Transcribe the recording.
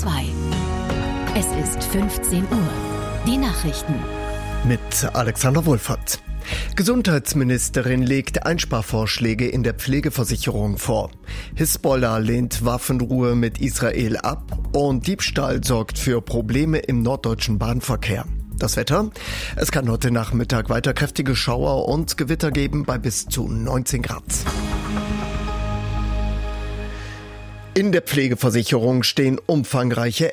2. Es ist 15 Uhr. Die Nachrichten. Mit Alexander Wohlfahrt. Gesundheitsministerin legt Einsparvorschläge in der Pflegeversicherung vor. Hisbollah lehnt Waffenruhe mit Israel ab und Diebstahl sorgt für Probleme im norddeutschen Bahnverkehr. Das Wetter? Es kann heute Nachmittag weiter kräftige Schauer und Gewitter geben bei bis zu 19 Grad. In der Pflegeversicherung stehen umfangreiche